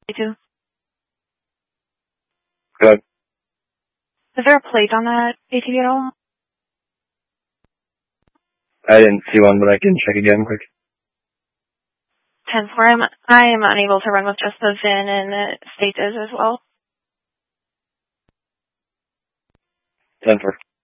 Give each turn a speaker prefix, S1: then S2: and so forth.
S1: too.
S2: Good.
S1: Is there a plate on that ATV at all?
S2: I didn't see one, but I can check again quick.
S1: 10-4. I am unable to run with just the VIN, and the state is as well.
S2: 10-4.